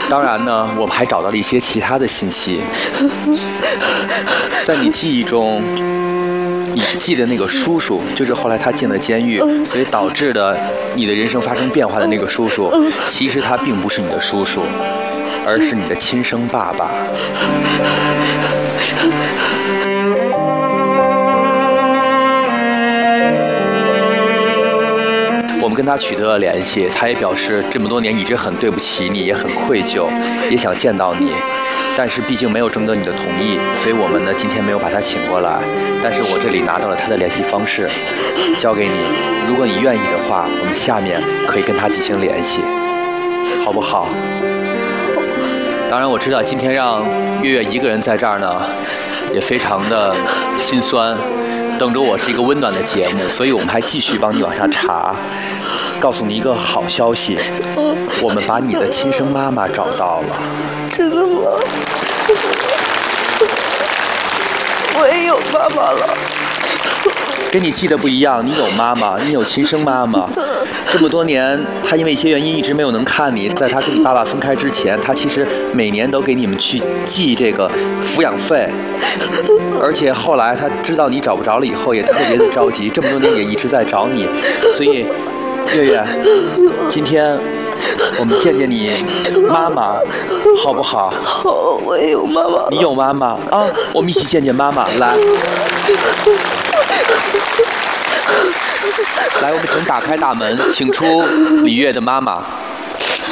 当然呢，我们还找到了一些其他的信息。在你记忆中，你记得那个叔叔，就是后来他进了监狱，所以导致的你的人生发生变化的那个叔叔，其实他并不是你的叔叔，而是你的亲生爸爸。我们跟他取得了联系，他也表示这么多年一直很对不起你，也很愧疚，也想见到你，但是毕竟没有征得你的同意，所以我们呢今天没有把他请过来。但是我这里拿到了他的联系方式，交给你。如果你愿意的话，我们下面可以跟他进行联系，好不好？当然我知道今天让月月一个人在这儿呢，也非常的心酸。等着我是一个温暖的节目，所以我们还继续帮你往下查。告诉你一个好消息，我们把你的亲生妈妈找到了。 真的吗？我也有妈妈了。 跟你记得不一样，你有妈妈，你有亲生妈妈。这么多年，她因为一些原因一直没有能看你。在她跟你爸爸分开之前，她其实每年都给你们去寄这个抚养费，而且后来她知道你找不着了以后，也特别的着急。这么多年也一直在找你，所以月月，今天我们见见你妈妈，好不好？ 好，我也有妈妈。 你有妈妈啊？我们一起见见妈妈，来。来，我们请打开大门，请出李月的妈妈。